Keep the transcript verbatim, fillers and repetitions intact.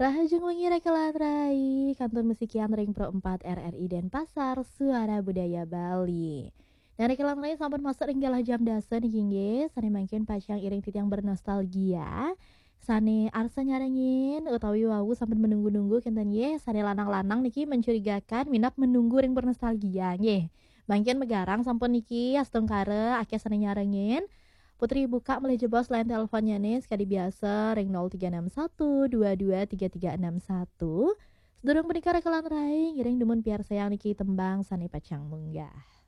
Rahajeng wengi rek kelatrai, kantor musikian ring pro empat R R I Denpasar, Suara Budaya Bali. Dari kelatrai sampun masuk ring galah jam dasa nih nggih, sane mangkin pacang iring titiang bernostalgia. Sane arsa nyarengin utawi wau sampun menunggu-nunggu kinten nggih, sane lanang-lanang niki mencurigakan minat menunggu ring bernostalgia nggih. Mangkin megarang sampun niki astungkare akeh sane nyarengin. Putri buka mulai jebos line teleponnya nih sekali biasa ring nol tiga enam satu dua dua tiga tiga enam satu. Sedurung menikah rekalan rai ngiring demun piar sayang niki tembang sani pacang munggah.